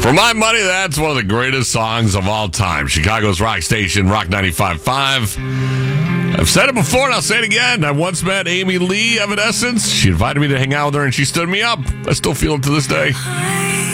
For my money, that's one of the greatest songs of all time. Chicago's rock station, Rock 95.5. I've said it before, and I'll say it again. I once met Amy Lee, Evanescence. She invited me to hang out with her, and she stood me up. I still feel it to this day.